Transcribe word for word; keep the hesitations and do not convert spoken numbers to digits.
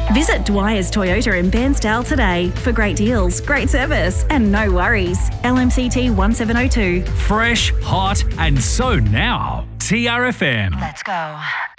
Visit Dwyer's Toyota in Bairnsdale today for great deals, great service and no worries. L M C T one seven oh two. Fresh, hot and so now. T R F M. Let's go.